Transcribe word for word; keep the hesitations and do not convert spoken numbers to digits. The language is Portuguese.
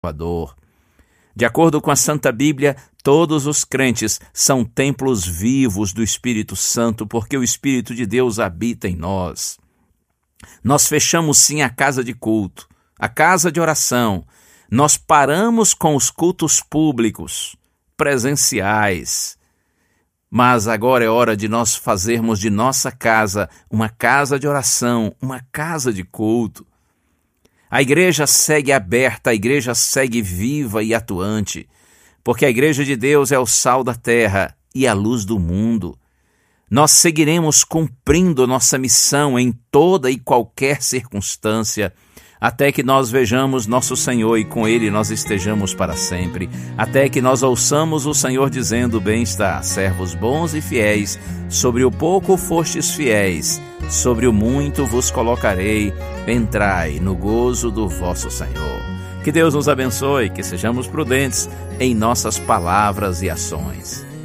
Salvador. De acordo com a Santa Bíblia, todos os crentes são templos vivos do Espírito Santo, porque o Espírito de Deus habita em nós. Nós fechamos sim a casa de culto, a casa de oração. Nós paramos com os cultos públicos, presenciais. Mas agora é hora de nós fazermos de nossa casa uma casa de oração, uma casa de culto. A igreja segue aberta, a igreja segue viva e atuante, porque a igreja de Deus é o sal da terra e a luz do mundo. Nós seguiremos cumprindo nossa missão em toda e qualquer circunstância, até que nós vejamos nosso Senhor e com Ele nós estejamos para sempre, até que nós ouçamos o Senhor dizendo: bem está, servos bons e fiéis, sobre o pouco fostes fiéis, sobre o muito vos colocarei, entrai no gozo do vosso Senhor. Que Deus nos abençoe, que sejamos prudentes em nossas palavras e ações.